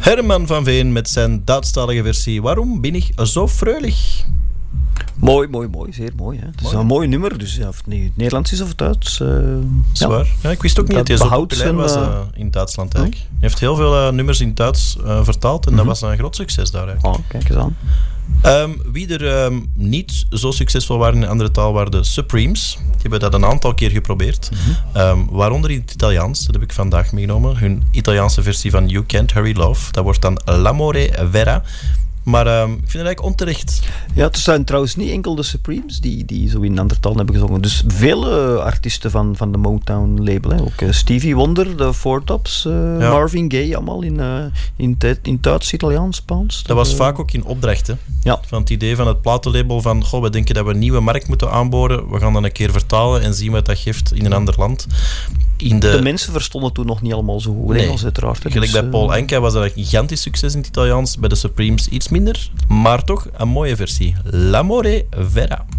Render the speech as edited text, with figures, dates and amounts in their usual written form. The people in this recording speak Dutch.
Herman van Veen met zijn Duitsstalige versie. Waarom ben ik zo fröhlich? Mooi, zeer mooi. Hè? Het is een mooi nummer, dus of het nu Nederlands is of Duits. Zwaar. Ja, ik wist ook niet dat hij zo populair was in Duitsland eigenlijk. Hij heeft heel veel nummers in Duits vertaald en dat was een groot succes daar eigenlijk. Kijk eens aan. Wie er niet zo succesvol waren in een andere taal waren de Supremes. Die hebben dat een aantal keer geprobeerd. Waaronder in het Italiaans, dat heb ik vandaag meegenomen. Hun Italiaanse versie van You Can't Hurry Love. Dat wordt dan L'amore vera. Maar ik vind het eigenlijk onterecht. Ja, het zijn trouwens niet enkel de Supremes die zo in een ander taal hebben gezongen. Dus vele artiesten van de Motown-label. Hè. Ook Stevie Wonder, de Four Tops, Marvin Gaye, allemaal in Duits, Italiaans, Spaans. Dat was vaak ook in opdracht. Hè? Ja. Van het idee van het platenlabel van we denken dat we een nieuwe markt moeten aanboren. We gaan dan een keer vertalen en zien wat dat geeft in een ander land. De mensen verstonden toen nog niet allemaal zo goed Engels, uiteraard. Gelijk bij Paul Anka was dat een gigantisch succes in het Italiaans. Bij de Supremes iets minder, maar toch een mooie versie. L'amore vera.